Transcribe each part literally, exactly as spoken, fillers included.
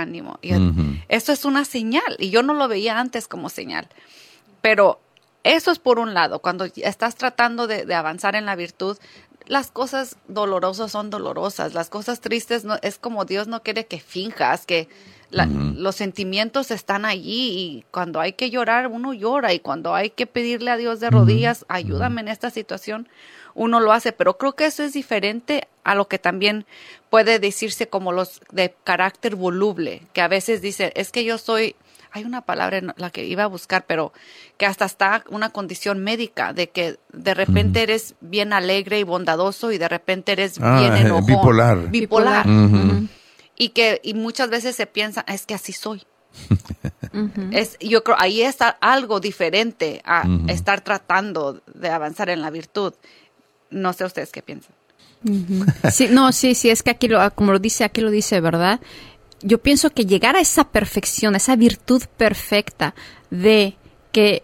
ánimo. Y uh-huh. Esto es una señal, y yo no lo veía antes como señal. Pero eso es por un lado, cuando estás tratando de, de avanzar en la virtud, las cosas dolorosas son dolorosas, las cosas tristes no, es como Dios no quiere que finjas, que la, uh-huh. los sentimientos están allí, y cuando hay que llorar, uno llora, y cuando hay que pedirle a Dios de rodillas, uh-huh. ayúdame en esta situación, uno lo hace. Pero creo que eso es diferente a lo que también puede decirse como los de carácter voluble, que a veces dice, es que yo soy... Hay una palabra en la que iba a buscar, pero que hasta está una condición médica, de que de repente uh-huh. eres bien alegre y bondadoso, y de repente eres ah, bien enojón. Bipolar. Bipolar. Uh-huh. Uh-huh. Y que y muchas veces se piensa, es que así soy. uh-huh. es, yo creo ahí está algo diferente a uh-huh. estar tratando de avanzar en la virtud. No sé ustedes qué piensan. Uh-huh. Sí, no, sí, sí, es que aquí, lo, como lo dice, aquí lo dice, ¿verdad? Yo pienso que llegar a esa perfección, a esa virtud perfecta de que,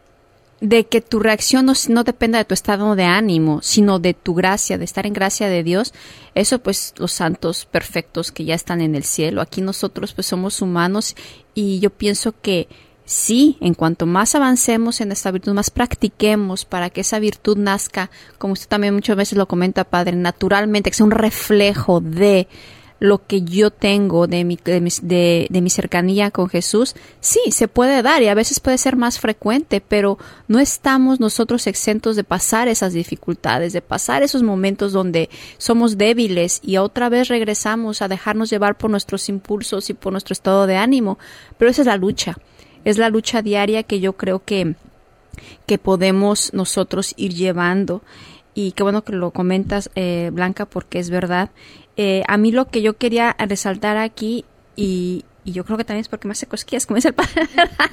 de que tu reacción no, no dependa de tu estado de ánimo, sino de tu gracia, de estar en gracia de Dios, eso pues los santos perfectos que ya están en el cielo. Aquí nosotros pues somos humanos, y yo pienso que sí, en cuanto más avancemos en esta virtud, más practiquemos para que esa virtud nazca, como usted también muchas veces lo comenta, Padre, naturalmente, que sea un reflejo de lo que yo tengo de mi, de, mi, de, de mi cercanía con Jesús, sí, se puede dar, y a veces puede ser más frecuente, pero no estamos nosotros exentos de pasar esas dificultades, de pasar esos momentos donde somos débiles, y otra vez regresamos a dejarnos llevar por nuestros impulsos y por nuestro estado de ánimo. Pero esa es la lucha, es la lucha diaria que yo creo que, que podemos nosotros ir llevando. Y qué bueno que lo comentas, eh, Blanca, porque es verdad. Eh, a mí lo que yo quería resaltar aquí, y, y yo creo que también es porque me hace cosquillas, como dice el padre,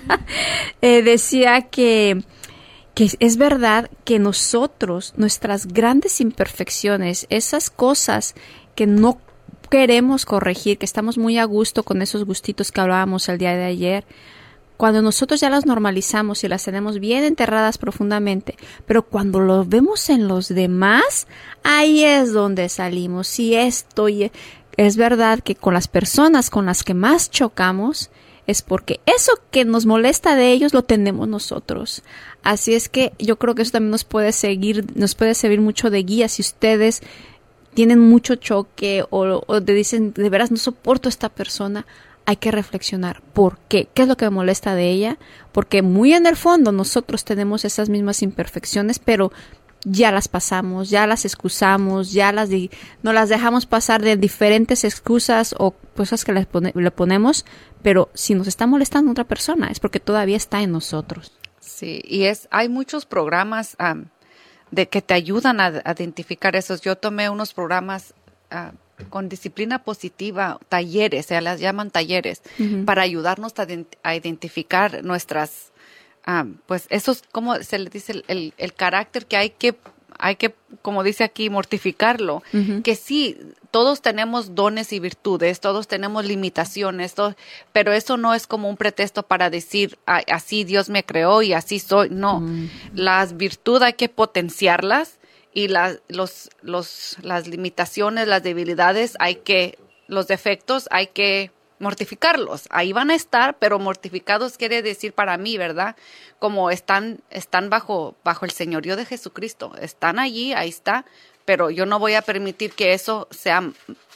eh, decía que, que es verdad que nosotros, nuestras grandes imperfecciones, esas cosas que no queremos corregir, que estamos muy a gusto con esos gustitos que hablábamos el día de ayer, cuando nosotros ya las normalizamos y las tenemos bien enterradas profundamente, pero cuando lo vemos en los demás, ahí es donde salimos. Y esto y es verdad que con las personas con las que más chocamos es porque eso que nos molesta de ellos lo tenemos nosotros. Así es que yo creo que eso también nos puede seguir, nos puede servir mucho de guía si ustedes tienen mucho choque o, o te dicen, de veras no soporto a esta persona. Hay que reflexionar. ¿Por qué? ¿Qué es lo que me molesta de ella? Porque muy en el fondo nosotros tenemos esas mismas imperfecciones, pero ya las pasamos, ya las excusamos, ya las di- no las dejamos pasar de diferentes excusas o cosas que le, pone- le ponemos, pero si nos está molestando otra persona es porque todavía está en nosotros. Sí, y es hay muchos programas um, de que te ayudan a, a identificar esos. Yo tomé unos programas uh, con disciplina positiva, talleres, se las llaman talleres, uh-huh. para ayudarnos a, a identificar nuestras, um, pues esos, ¿cómo se le dice? El, el, el carácter que hay que, hay que, como dice aquí, mortificarlo. Uh-huh. Que sí, todos tenemos dones y virtudes, todos tenemos limitaciones, todo, pero eso no es como un pretexto para decir, así Dios me creó y así soy. No, uh-huh. Las virtudes hay que potenciarlas. Y las, los, los, las limitaciones, las debilidades, hay que, los defectos, hay que mortificarlos. Ahí van a estar, pero mortificados quiere decir para mí, ¿verdad? Como están, están bajo, bajo el señorío de Jesucristo. Están allí, ahí está, pero yo no voy a permitir que eso sea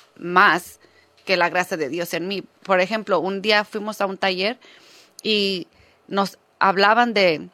más que la gracia de Dios en mí. Por ejemplo, un día fuimos a un taller y nos hablaban de...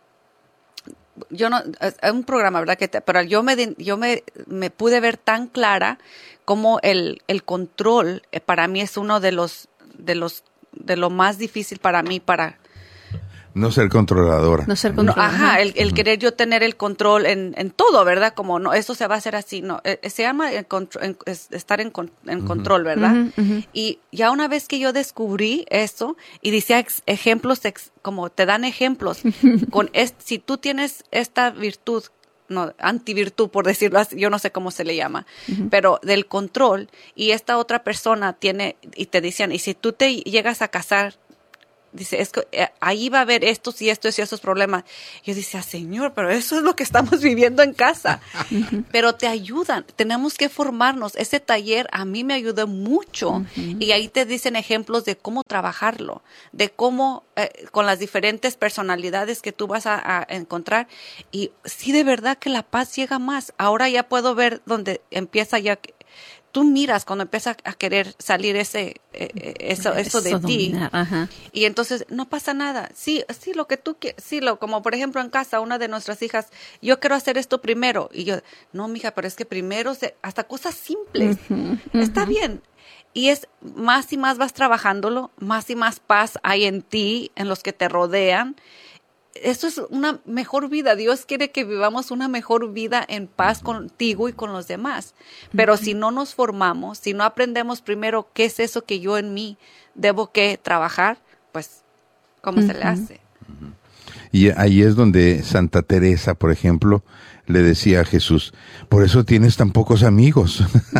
Yo no, es un programa, ¿verdad? Que te, pero yo me, yo me, me pude ver tan clara como el, el control eh, para mí es uno de los, de los, de lo más difícil para mí para no ser controladora. No ser controladora. No, ajá, el, el uh-huh. querer yo tener el control en, en todo, ¿verdad? Como no, eso se va a hacer así, no, eh, se llama el contro, en, es, estar en, en uh-huh. control, ¿verdad? Uh-huh, uh-huh. Y ya una vez que yo descubrí eso y decía ex, ejemplos, ex, como te dan ejemplos, con es, si tú tienes esta virtud, no, antivirtud por decirlo así, yo no sé cómo se le llama, uh-huh. pero del control, y esta otra persona tiene, y te decían, y si tú te llegas a casar dice, es que eh, ahí va a haber estos y estos y estos problemas. Yo decía, Señor, pero eso es lo que estamos viviendo en casa. Pero te ayudan, tenemos que formarnos. Ese taller a mí me ayudó mucho. Uh-huh. Y ahí te dicen ejemplos de cómo trabajarlo, de cómo eh, con las diferentes personalidades que tú vas a, a encontrar. Y sí, de verdad que la paz llega más. Ahora ya puedo ver donde empieza ya... Tú miras cuando empieza a querer salir ese eh, eso eso de ti. Ajá. Y entonces no pasa nada. Sí, sí lo que tú quieres, sí lo como por ejemplo en casa una de nuestras hijas, yo quiero hacer esto primero y yo, no, mija, pero es que primero se, hasta cosas simples. Uh-huh, uh-huh. Está bien. Y es más y más vas trabajándolo, más y más paz hay en ti, en los que te rodean. Eso es una mejor vida. Dios quiere que vivamos una mejor vida en paz contigo y con los demás. Pero uh-huh. si no nos formamos, si no aprendemos primero qué es eso que yo en mí debo que trabajar, pues, ¿cómo uh-huh. se le hace? Uh-huh. Y ahí es donde Santa Teresa, por ejemplo, le decía a Jesús, por eso tienes tan pocos amigos.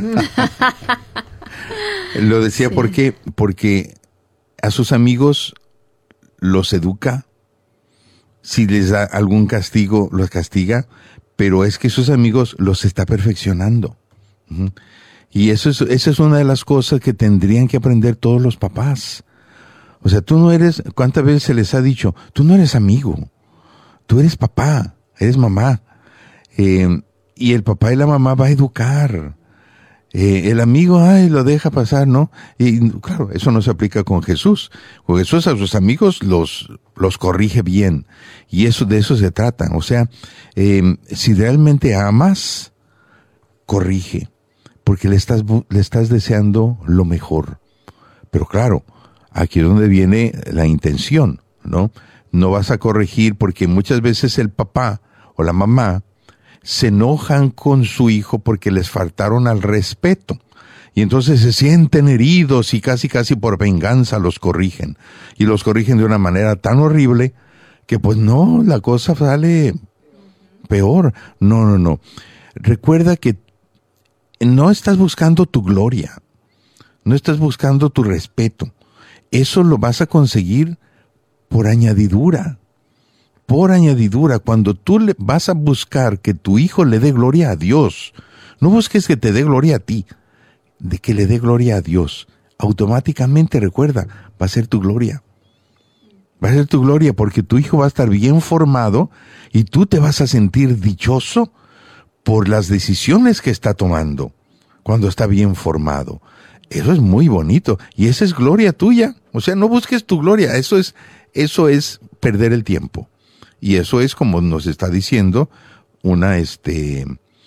Lo decía sí. porque, porque a sus amigos los educa. Si les da algún castigo, los castiga, pero es que sus amigos los está perfeccionando. Uh-huh. Y eso es, esa es una de las cosas que tendrían que aprender todos los papás. O sea, tú no eres, ¿cuántas veces se les ha dicho? Tú no eres amigo, tú eres papá, eres mamá. Eh, y el papá y la mamá va a educar. Eh, el amigo, ay, lo deja pasar, ¿no? Y claro, eso no se aplica con Jesús. Con Jesús a sus amigos los, los corrige bien. Y eso, de eso se trata. O sea, eh, si realmente amas, corrige. Porque le estás, le estás deseando lo mejor. Pero claro, aquí es donde viene la intención, ¿no? No vas a corregir porque muchas veces el papá o la mamá se enojan con su hijo porque les faltaron al respeto. Y entonces se sienten heridos y casi casi por venganza los corrigen. Y los corrigen de una manera tan horrible que pues no, la cosa sale peor. No, no, no. Recuerda que no estás buscando tu gloria. No estás buscando tu respeto. Eso lo vas a conseguir por añadidura. Por añadidura, cuando tú le vas a buscar que tu hijo le dé gloria a Dios, no busques que te dé gloria a ti, de que le dé gloria a Dios. Automáticamente, recuerda, va a ser tu gloria. Va a ser tu gloria porque tu hijo va a estar bien formado y tú te vas a sentir dichoso por las decisiones que está tomando cuando está bien formado. Eso es muy bonito y esa es gloria tuya. O sea, no busques tu gloria, eso es, eso es perder el tiempo. Y eso es, como nos está diciendo, una, este,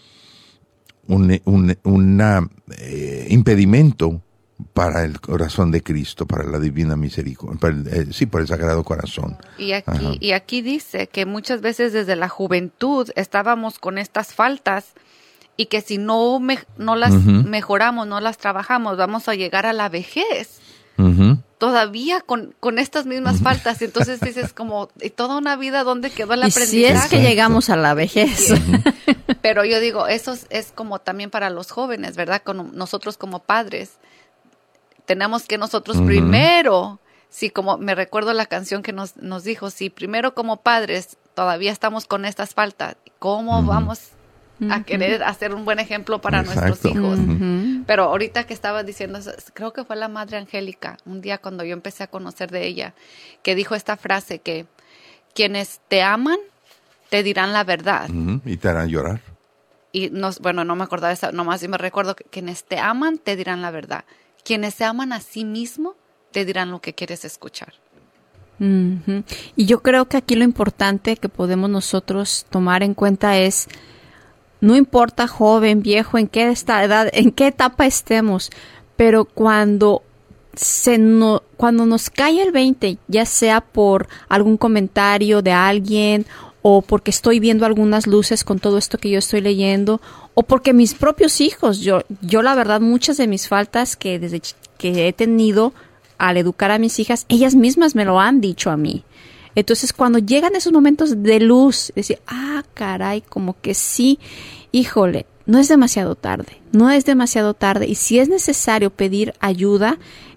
un, un una, eh, impedimento para el corazón de Cristo, para la divina misericordia, para el, eh, sí, para el Sagrado Corazón. Y aquí, y aquí dice que muchas veces desde la juventud estábamos con estas faltas y que si no, me, no las uh-huh. mejoramos, no las trabajamos, vamos a llegar a la vejez. Uh-huh. Todavía con, con estas mismas uh-huh. faltas. Entonces dices como, ¿y toda una vida dónde quedó el y aprendizaje? Si es que llegamos a la vejez. Uh-huh. Pero yo digo, eso es, es como también para los jóvenes, ¿verdad? Con nosotros como padres, tenemos que nosotros uh-huh. primero, si como me recuerdo la canción que nos, nos dijo, si primero como padres todavía estamos con estas faltas, ¿cómo uh-huh. vamos a querer hacer un buen ejemplo para Exacto. nuestros hijos? Uh-huh. Pero ahorita que estaba diciendo eso, creo que fue la Madre Angélica, un día cuando yo empecé a conocer de ella, que dijo esta frase que quienes te aman te dirán la verdad. Uh-huh. Y te harán llorar. Y no, bueno, no me acordaba de eso, nomás sí me recuerdo que quienes te aman te dirán la verdad. Quienes se aman a sí mismo te dirán lo que quieres escuchar. Uh-huh. Y yo creo que aquí lo importante que podemos nosotros tomar en cuenta es, no importa joven, viejo, en qué esta edad, en qué etapa estemos, pero cuando se no, cuando nos cae el veinte, ya sea por algún comentario de alguien o porque estoy viendo algunas luces con todo esto que yo estoy leyendo o porque mis propios hijos, yo yo la verdad muchas de mis faltas que desde que he tenido al educar a mis hijas, ellas mismas me lo han dicho a mí. Entonces, cuando llegan esos momentos de luz, decir, ah, caray, como que sí, híjole, no es demasiado tarde, no es demasiado tarde. Y si es necesario pedir ayuda,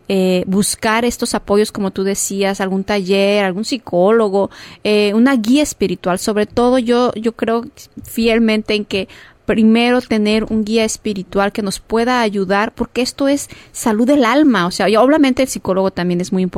eh, buscar estos apoyos, como tú decías, algún taller, algún psicólogo, eh, una guía espiritual. Sobre todo yo, yo creo fielmente en que primero tener un guía espiritual que nos pueda ayudar, porque esto es salud del alma. O sea, y obviamente el psicólogo también es muy importante,